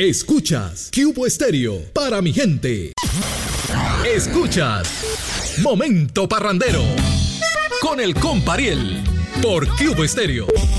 Escuchas Cubo Estéreo para mi gente. Escuchas Momento Parrandero con el Compariel por Cubo Estéreo.